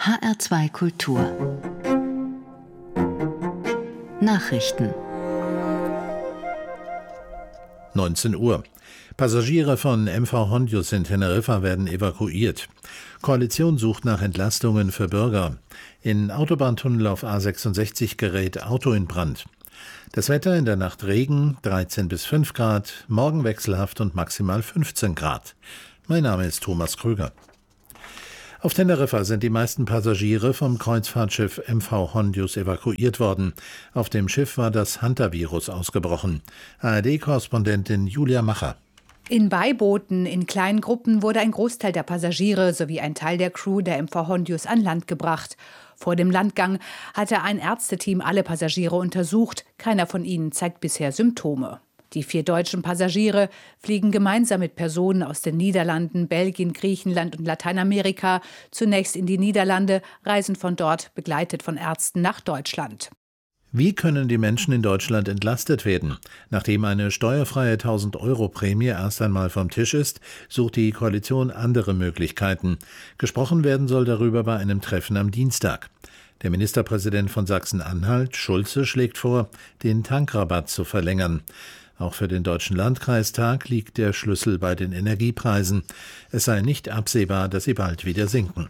HR2 Kultur Nachrichten 19 Uhr. Passagiere von MV Hondius in Teneriffa werden evakuiert. Koalition sucht nach Entlastungen für Bürger. In Autobahntunnel auf A66 gerät Auto in Brand. Das Wetter: in der Nacht Regen, 13 bis 5 Grad, morgen wechselhaft und maximal 15 Grad. Mein Name ist Thomas Krüger. Auf Teneriffa sind die meisten Passagiere vom Kreuzfahrtschiff MV Hondius evakuiert worden. Auf dem Schiff war das Hantavirus ausgebrochen. ARD-Korrespondentin Julia Macher. In Beibooten in kleinen Gruppen wurde ein Großteil der Passagiere sowie ein Teil der Crew der MV Hondius an Land gebracht. Vor dem Landgang hatte ein Ärzteteam alle Passagiere untersucht. Keiner von ihnen zeigt bisher Symptome. Die 4 deutschen Passagiere fliegen gemeinsam mit Personen aus den Niederlanden, Belgien, Griechenland und Lateinamerika zunächst in die Niederlande, reisen von dort begleitet von Ärzten nach Deutschland. Wie können die Menschen in Deutschland entlastet werden? Nachdem eine steuerfreie 1.000-Euro-Prämie erst einmal vom Tisch ist, sucht die Koalition andere Möglichkeiten. Gesprochen werden soll darüber bei einem Treffen am Dienstag. Der Ministerpräsident von Sachsen-Anhalt, Schulze, schlägt vor, den Tankrabatt zu verlängern. Auch für den Deutschen Landkreistag liegt der Schlüssel bei den Energiepreisen. Es sei nicht absehbar, dass sie bald wieder sinken.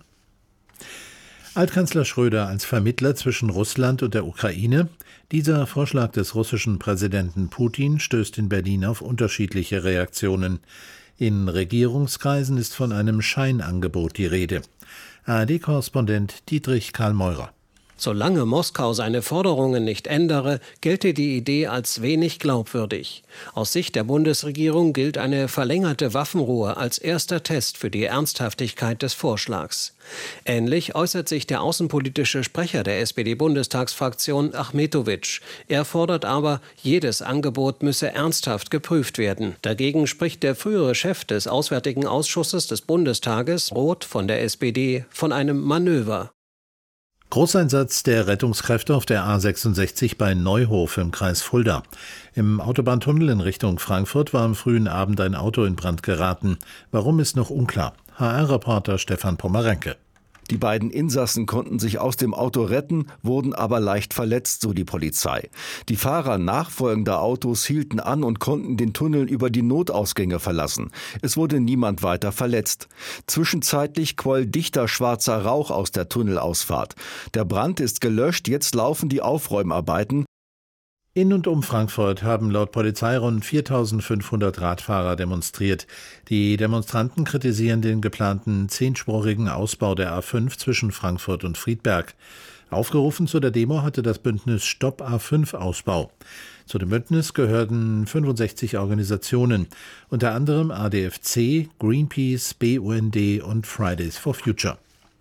Altkanzler Schröder als Vermittler zwischen Russland und der Ukraine. Dieser Vorschlag des russischen Präsidenten Putin stößt in Berlin auf unterschiedliche Reaktionen. In Regierungskreisen ist von einem Scheinangebot die Rede. ARD-Korrespondent Dietrich Karl Meurer. Solange Moskau seine Forderungen nicht ändere, gelte die Idee als wenig glaubwürdig. Aus Sicht der Bundesregierung gilt eine verlängerte Waffenruhe als erster Test für die Ernsthaftigkeit des Vorschlags. Ähnlich äußert sich der außenpolitische Sprecher der SPD-Bundestagsfraktion Achmetowitsch. Er fordert aber, jedes Angebot müsse ernsthaft geprüft werden. Dagegen spricht der frühere Chef des Auswärtigen Ausschusses des Bundestages, Roth von der SPD, von einem Manöver. Großeinsatz der Rettungskräfte auf der A66 bei Neuhof im Kreis Fulda. Im Autobahntunnel in Richtung Frankfurt war am frühen Abend ein Auto in Brand geraten. Warum, ist noch unklar. HR-Reporter Stefan Pomerenke. Die beiden Insassen konnten sich aus dem Auto retten, wurden aber leicht verletzt, so die Polizei. Die Fahrer nachfolgender Autos hielten an und konnten den Tunnel über die Notausgänge verlassen. Es wurde niemand weiter verletzt. Zwischenzeitlich quoll dichter schwarzer Rauch aus der Tunnelausfahrt. Der Brand ist gelöscht, jetzt laufen die Aufräumarbeiten. In und um Frankfurt haben laut Polizei rund 4.500 Radfahrer demonstriert. Die Demonstranten kritisieren den geplanten 10-spurigen Ausbau der A5 zwischen Frankfurt und Friedberg. Aufgerufen zu der Demo hatte das Bündnis Stopp A5-Ausbau. Zu dem Bündnis gehörten 65 Organisationen, unter anderem ADFC, Greenpeace, BUND und Fridays for Future.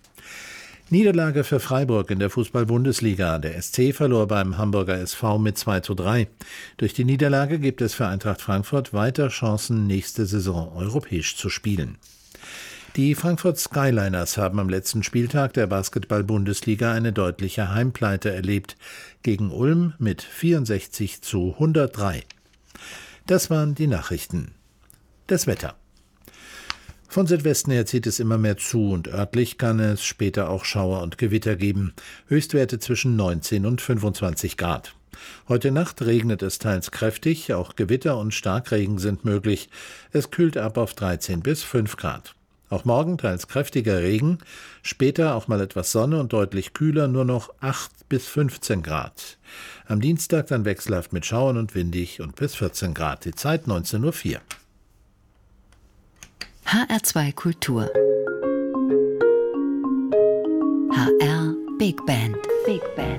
Niederlage für Freiburg in der Fußball-Bundesliga. Der SC verlor beim Hamburger SV mit 2:3. Durch die Niederlage gibt es für Eintracht Frankfurt weiter Chancen, nächste Saison europäisch zu spielen. Die Frankfurt Skyliners haben am letzten Spieltag der Basketball-Bundesliga eine deutliche Heimpleite erlebt. Gegen Ulm mit 64:103. Das waren die Nachrichten. Das Wetter. Von Südwesten her zieht es immer mehr zu und örtlich kann es später auch Schauer und Gewitter geben. Höchstwerte zwischen 19 und 25 Grad. Heute Nacht regnet es teils kräftig, auch Gewitter und Starkregen sind möglich. Es kühlt ab auf 13 bis 5 Grad. Auch morgen teils kräftiger Regen, später auch mal etwas Sonne und deutlich kühler, nur noch 8 bis 15 Grad. Am Dienstag dann wechselhaft mit Schauern und windig und bis 14 Grad. Die Zeit 19:04 Uhr. HR2 Kultur HR Big Band. Big Band.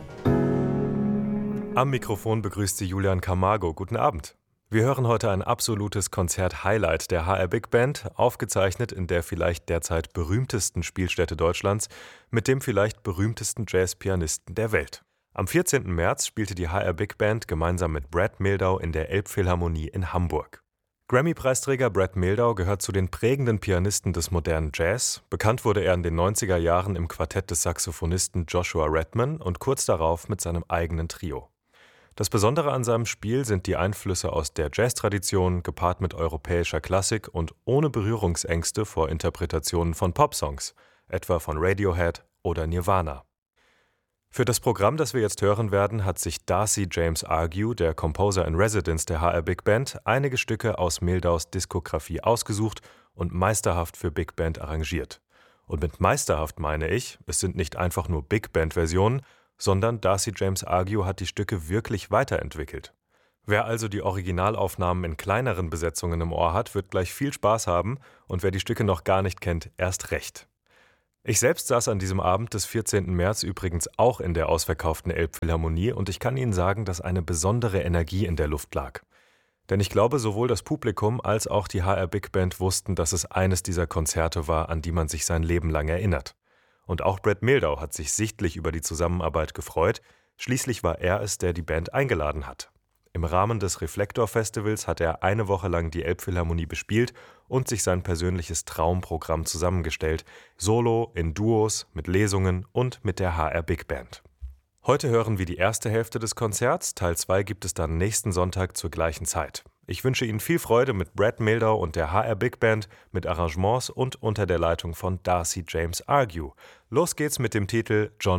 Am Mikrofon begrüßt Sie Julian Camargo. Guten Abend. Wir hören heute ein absolutes Konzert-Highlight der HR Big Band, aufgezeichnet in der vielleicht derzeit berühmtesten Spielstätte Deutschlands mit dem vielleicht berühmtesten Jazzpianisten der Welt. Am 14. März spielte die HR Big Band gemeinsam mit Brad Mehldau in der Elbphilharmonie in Hamburg. Grammy-Preisträger Brad Mehldau gehört zu den prägenden Pianisten des modernen Jazz. Bekannt wurde er in den 90er Jahren im Quartett des Saxophonisten Joshua Redman und kurz darauf mit seinem eigenen Trio. Das Besondere an seinem Spiel sind die Einflüsse aus der Jazz-Tradition, gepaart mit europäischer Klassik und ohne Berührungsängste vor Interpretationen von Popsongs, etwa von Radiohead oder Nirvana. Für das Programm, das wir jetzt hören werden, hat sich Darcy James Argue, der Composer in Residence der HR Big Band, einige Stücke aus Mildaus Diskografie ausgesucht und meisterhaft für Big Band arrangiert. Und mit meisterhaft meine ich, es sind nicht einfach nur Big Band-Versionen, sondern Darcy James Argue hat die Stücke wirklich weiterentwickelt. Wer also die Originalaufnahmen in kleineren Besetzungen im Ohr hat, wird gleich viel Spaß haben und wer die Stücke noch gar nicht kennt, erst recht. Ich selbst saß an diesem Abend des 14. März übrigens auch in der ausverkauften Elbphilharmonie und ich kann Ihnen sagen, dass eine besondere Energie in der Luft lag. Denn ich glaube, sowohl das Publikum als auch die HR Big Band wussten, dass es eines dieser Konzerte war, an die man sich sein Leben lang erinnert. Und auch Brad Mehldau hat sich sichtlich über die Zusammenarbeit gefreut, schließlich war er es, der die Band eingeladen hat. Im Rahmen des Reflektor-Festivals hat er eine Woche lang die Elbphilharmonie bespielt und sich sein persönliches Traumprogramm zusammengestellt, solo, in Duos, mit Lesungen und mit der HR Big Band. Heute hören wir die erste Hälfte des Konzerts, Teil 2 gibt es dann nächsten Sonntag zur gleichen Zeit. Ich wünsche Ihnen viel Freude mit Brad Mehldau und der HR Big Band, mit Arrangements und unter der Leitung von Darcy James Argue. Los geht's mit dem Titel John